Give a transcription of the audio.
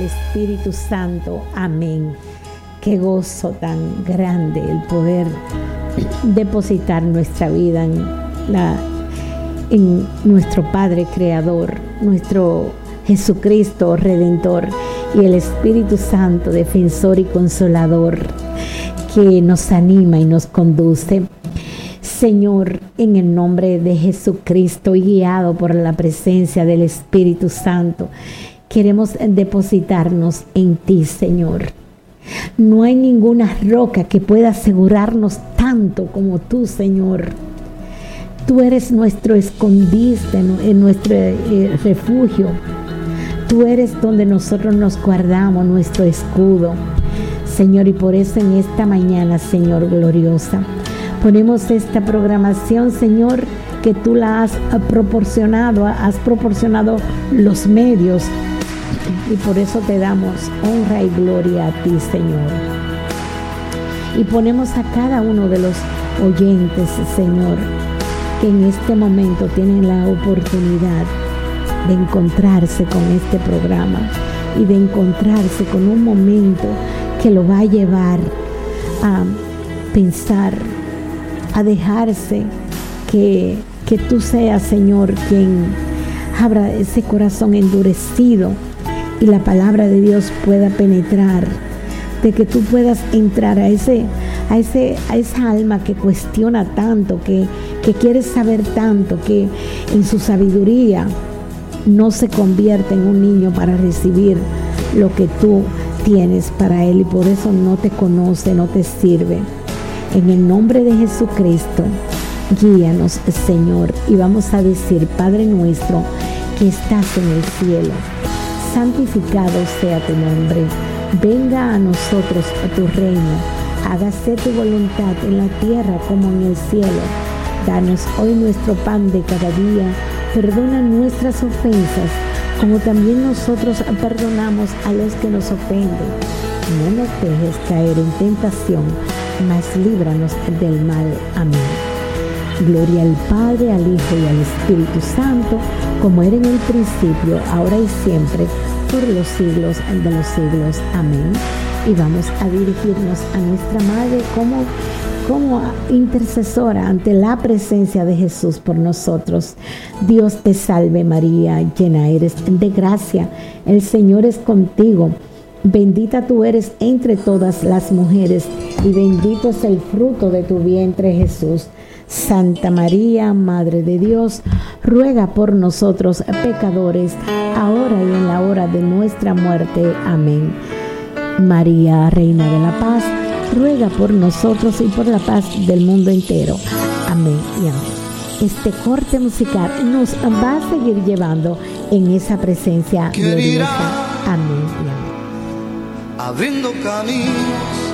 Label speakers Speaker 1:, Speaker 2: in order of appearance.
Speaker 1: Espíritu Santo, amén. Qué gozo tan grande el poder depositar nuestra vida en nuestro Padre Creador, nuestro Jesucristo Redentor, y el Espíritu Santo, defensor y consolador, que nos anima y nos conduce. Señor, en el nombre de Jesucristo y guiado por la presencia del Espíritu Santo, queremos depositarnos en ti, Señor. No hay ninguna roca que pueda asegurarnos tanto como tú, Señor. Tú eres nuestro escondite, en nuestro refugio. Tú eres donde nosotros nos guardamos, nuestro escudo, Señor. Y por eso en esta mañana, Señor gloriosa, ponemos esta programación, Señor, que tú la has proporcionado los medios. Y por eso te damos honra y gloria a ti, Señor. Y ponemos a cada uno de los oyentes, Señor, que en este momento tienen la oportunidad de encontrarse con este programa y de encontrarse con un momento que lo va a llevar a pensar, a dejarse que tú seas, Señor, quien abra ese corazón endurecido y la palabra de Dios pueda penetrar, de que tú puedas entrar a esa alma que cuestiona tanto, que quiere saber tanto, que en su sabiduría no se convierte en un niño para recibir lo que tú tienes para él, y por eso no te conoce, no te sirve. En el nombre de Jesucristo, guíanos, Señor, y vamos a decir: Padre nuestro que estás en el cielo, santificado sea tu nombre. Venga a nosotros tu reino. Hágase tu voluntad en la tierra como en el cielo. Danos hoy nuestro pan de cada día. Perdona nuestras ofensas, como también nosotros perdonamos a los que nos ofenden. No nos dejes caer en tentación, mas líbranos del mal. Amén. Gloria al Padre, al Hijo y al Espíritu Santo, como era en el principio, ahora y siempre, por los siglos de los siglos. Amén. Y vamos a dirigirnos a nuestra Madre como intercesora ante la presencia de Jesús por nosotros. Dios te salve María, llena eres de gracia, el Señor es contigo. Bendita tú eres entre todas las mujeres, y bendito es el fruto de tu vientre, Jesús. Santa María, Madre de Dios, ruega por nosotros pecadores, ahora y en la hora de nuestra muerte. Amén. María, Reina de la Paz, ruega por nosotros y por la paz del mundo entero. Amén y amén. Este corte musical nos va a seguir llevando en esa presencia gloriosa. Amén y amén.
Speaker 2: Abriendo caminos